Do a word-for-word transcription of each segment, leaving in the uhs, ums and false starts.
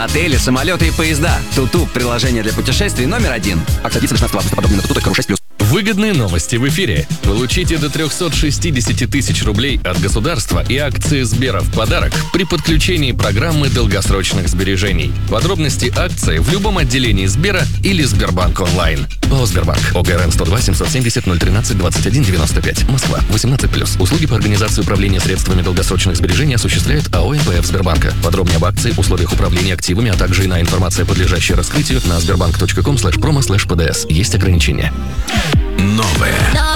Отели, самолеты и поезда. Туту – приложение для путешествий номер один. Акция длится до шестнадцатого августа. Подробнее на туту точка ру шесть плюс. Выгодные новости в эфире. Получите до триста шестьдесят тысяч рублей от государства и акции Сбера в подарок при подключении программы долгосрочных сбережений. Подробности акции в любом отделении Сбера или Сбербанк онлайн. ООО «Сбербанк». ОГРН сто два семьсот семьдесят ноль тринадцать двадцать один девяносто пять. Москва. восемнадцать плюс. Услуги по организации управления средствами долгосрочных сбережений осуществляет АО эн пэ эф Сбербанка. Подробнее об акции, условиях управления активами, а также иная информация, подлежащая раскрытию, на сбербанк точка ком слэш промо слэш пэ дэ эс. Есть ограничения. Новое.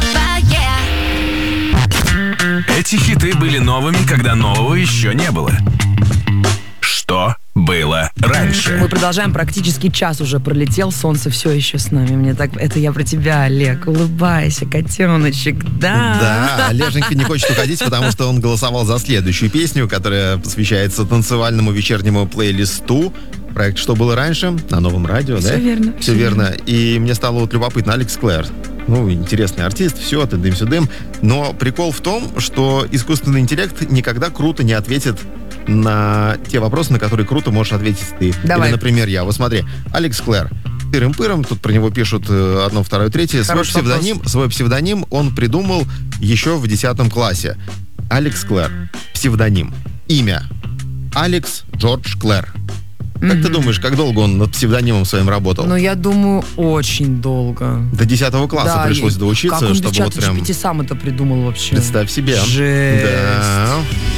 Эти хиты были новыми, когда нового еще не было. Что было раньше? Мы продолжаем, практически час уже пролетел, солнце все еще с нами. Мне так, это я про тебя, Олег. Улыбайся, котеночек, да. Да, Олеженька не хочет уходить, потому что он голосовал за следующую песню, которая посвящается танцевальному вечернему плейлисту. Проект «Что было раньше» на Новом радио, все да? Верно, все, все верно. верно. И мне стало вот любопытно, Алекс Клэр. Ну, интересный артист, все, ты дым-сюдым. Но прикол в том, что искусственный интеллект никогда круто не ответит на те вопросы, на которые круто можешь ответить ты. Давай. Или, например, я. Вот смотри, Алекс Клэр. Тырым-пырым, тут про него пишут одно, второе, третье. Свой псевдоним, свой псевдоним он придумал еще в десятом классе. Алекс Клэр. Псевдоним. Имя. Алекс Джордж Клэр. Как mm-hmm. ты думаешь, как долго он над псевдонимом своим работал? Ну, я думаю, очень долго. До десятого класса да, пришлось и доучиться, как он чтобы в чат вот прям... джи пи ти сам это придумал вообще. Представь себе. Жесть. Да.